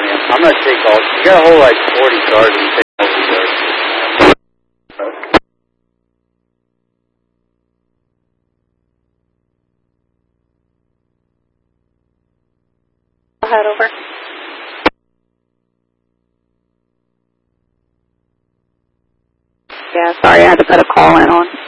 I'm going to take all. You got a whole like 40 cars and take all the cars. Head over. Yeah, sorry, I had to put a call in on.